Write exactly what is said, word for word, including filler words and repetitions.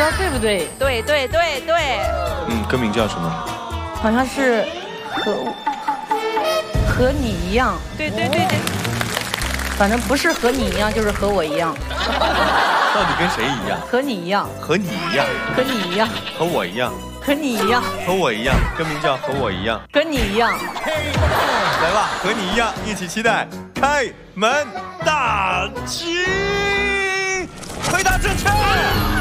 道对不对？ 对对对对。 嗯，歌名叫什么？ 好像是和和你一样。 对对对对。 反正不是和你一样，就是和我一样。 到底跟谁一样？ 和你一样。 和你一样。 和你一样。 和我一样。 和你一样。 和我一样。歌名叫《和我一样》。 跟你一样。 来吧，和你一样，一起期待开门大吉！回答正确。